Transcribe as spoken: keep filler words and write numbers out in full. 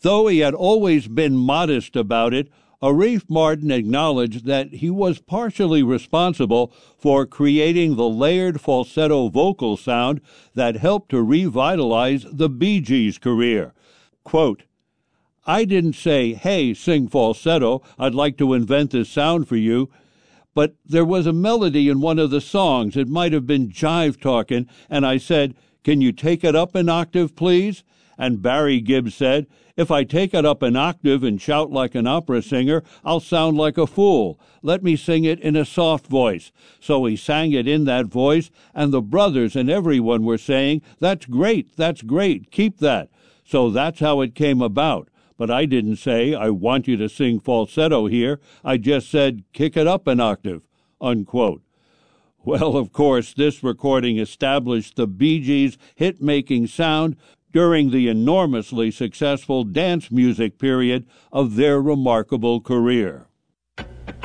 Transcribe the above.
Though he had always been modest about it, Arif Mardin acknowledged that he was partially responsible for creating the layered falsetto vocal sound that helped to revitalize the Bee Gees' career. Quote, "I didn't say, 'Hey, sing falsetto, I'd like to invent this sound for you,' but there was a melody in one of the songs, it might have been jive talking, and I said, 'Can you take it up an octave, please?' And Barry Gibb said, 'If I take it up an octave and shout like an opera singer, I'll sound like a fool. Let me sing it in a soft voice.' So he sang it in that voice, and the brothers and everyone were saying, 'That's great, that's great, keep that.' So that's how it came about. But I didn't say, 'I want you to sing falsetto here.' I just said, 'Kick it up an octave,'" unquote. Well, of course, this recording established the Bee Gees' hit-making sound during the enormously successful dance music period of their remarkable career.